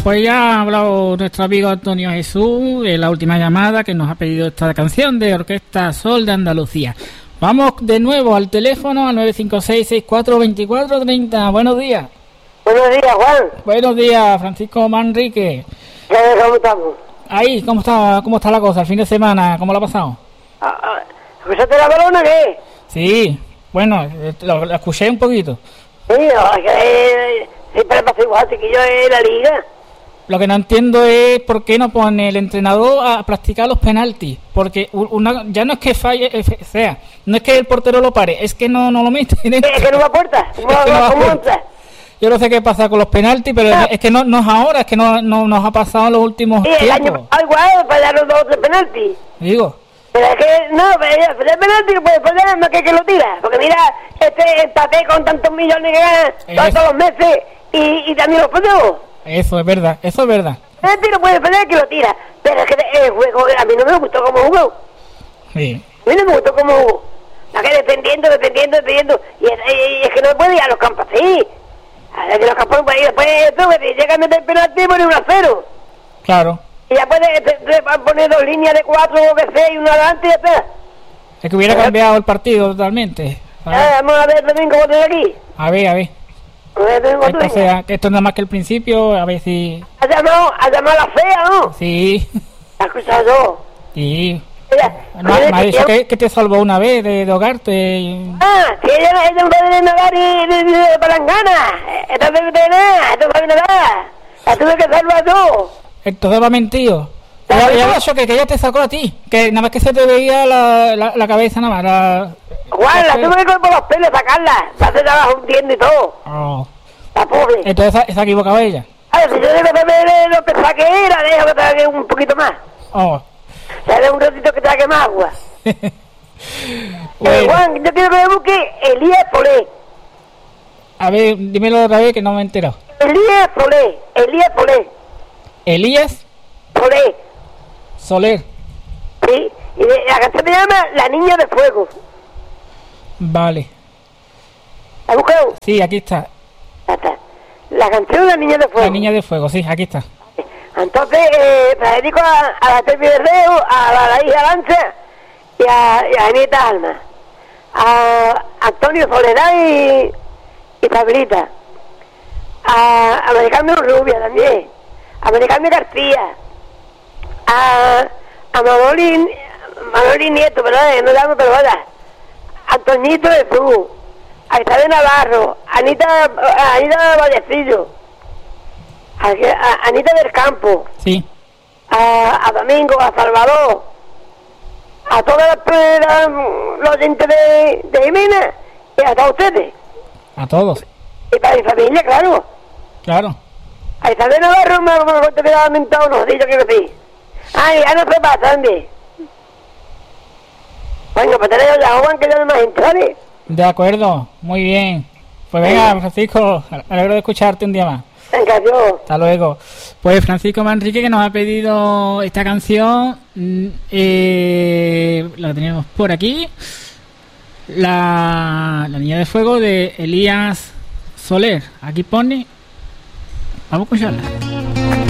Pues ya ha hablado nuestro amigo Antonio Jesús en la última llamada que nos ha pedido esta canción de Orquesta Sol de Andalucía. Vamos de nuevo al teléfono al 956-642430. Buenos días. Buenos días, Juan. Buenos días, Francisco Manrique. ¿Cómo estamos? Ahí, ¿cómo está la cosa? El fin de semana, ¿cómo lo ha pasado? ¿Escuchaste la balona qué? Sí, bueno, lo escuché un poquito. Sí, siempre pasa igual, que yo en la liga. Lo que no entiendo es por qué no pone el entrenador a practicar los penaltis. Porque ya no es que falle, no es que el portero lo pare, es que no lo mete. Es que no me aporta. Yo no sé qué pasa con los penaltis, pero es que no es ahora, es que no nos ha pasado en los últimos tiempos. El año pasado igual fallaron 2 o 3 penaltis. Digo. Pero es que fallar penalti no puede fallar más que lo tira. Porque mira, empate con tantos millones que ganan todos los meses y también los falló. Eso es verdad. El no puede fallar que lo tira. Pero es que el juego a mí no me gustó como jugó. Sí. A mí no me gustó como jugó. La que defendiendo. Y es que no puede ir a los campos así. A ver que los campos pueden ir después llega a meter el penalti y pone 1-0. Claro. Y ya puede poner 2 líneas de 4 o que sea y uno adelante y ya está. Es que hubiera cambiado el partido totalmente. Vamos a ver también cómo está aquí. A ver. Entonces, esto es nada más que el principio, a ver si... ¿Has llamado a la fea, no? Sí. ¿Has escuchado yo? Sí. Me ha dicho que te salvó una vez de ahogarte. Que ella es de nadar y de palangana. Esto no sabe nada. La tuve que salvar yo. Entonces va mentido. Ya ha dicho que ella te sacó a ti. Que nada más que se te veía la cabeza nada más. Juan, la tuve que coger por los pelos sacarla. Se hace trabajo hundiendo y todo. Oh. La pobre. Entonces se ha equivocado ella. A ver, si yo debo saber lo que saqué era, dejo que trague un poquito más. Oh. O sea, de un ratito que trague más agua. Bueno. Juan, yo quiero que me busque Elías Solé. A ver, dímelo otra vez que no me he enterado. Elías Solé. Elías Soler. Sí, y la canción se llama La Niña de Fuego. Vale. ¿La has buscado? Sí, aquí está. Ya está. La canción La Niña de Fuego. La Niña de Fuego, sí, aquí está. Entonces, me dedico a la Tepi de Reo, a la hija Lancha y a Anita Alma. A Antonio Soledad y Pablita. A Maricarmen Rubia también. A Maricarmen García. A Manolín Nieto, ¿verdad? No llamo, pero vaya. Antoñito de Jesús. A Isabel Navarro. Anita Vallecillo. A Anita del Campo. Sí. A Domingo, a Salvador. A todas los oyentes de Jimena. Y a todos ustedes. A todos. Y para mi familia, claro. Claro. A Isabel Navarro me ha mentado unos días, quiero decir. Ay, ya no se pasa, Andy. Bueno, pues te dejo ya, Juan, que ya no más entraré. De acuerdo, muy bien. Pues venga, Francisco, me alegro de escucharte un día más. Venga, yo. Hasta luego. Pues Francisco Manrique, que nos ha pedido esta canción, la tenemos por aquí. La Niña de Fuego de Elías Soler. Aquí pone. Vamos a escucharla.